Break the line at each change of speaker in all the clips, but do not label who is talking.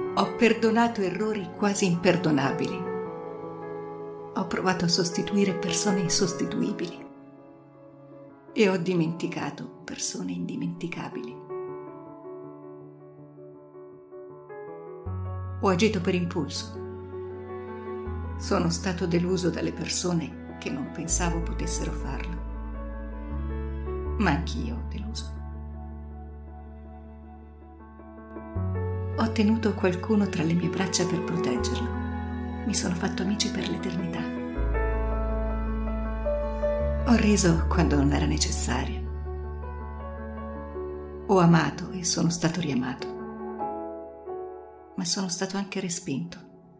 Ho perdonato errori quasi imperdonabili. Ho provato a sostituire persone insostituibili e ho dimenticato persone indimenticabili. Ho agito per impulso. Sono stato deluso dalle persone che non pensavo potessero farlo. Ma anch'io ho deluso. Ho tenuto qualcuno tra le mie braccia per proteggerlo. Mi sono fatto amici per l'eternità. Ho riso quando non era necessario. Ho amato e sono stato riamato. Ma sono stato anche respinto.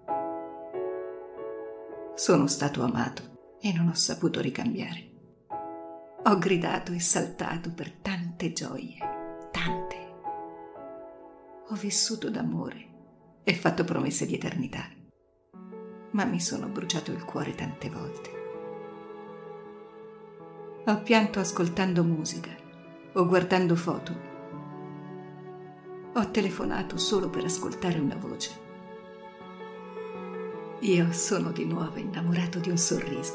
Sono stato amato e non ho saputo ricambiare. Ho gridato e saltato per tante gioie, tante. Ho vissuto d'amore e fatto promesse di eternità, ma mi sono bruciato il cuore tante volte. Ho pianto ascoltando musica o guardando foto. Ho telefonato solo per ascoltare una voce. Io sono di nuovo innamorato di un sorriso.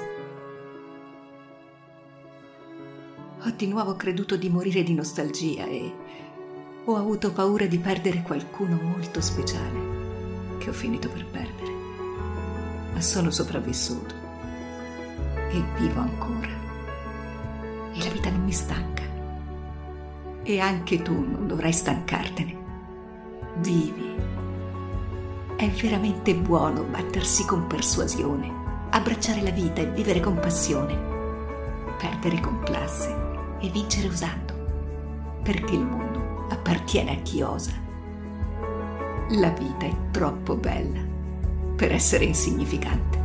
Ho di nuovo creduto di morire di nostalgia e ho avuto paura di perdere qualcuno molto speciale che ho finito per perdere. Ma sono sopravvissuto e vivo ancora. E la vita non mi stanca. E anche tu non dovrai stancartene. Vivi. È veramente buono battersi con persuasione, abbracciare la vita e vivere con passione, perdere con classe e vincere usando, perché il mondo appartiene a chi osa. La vita è troppo bella per essere insignificante.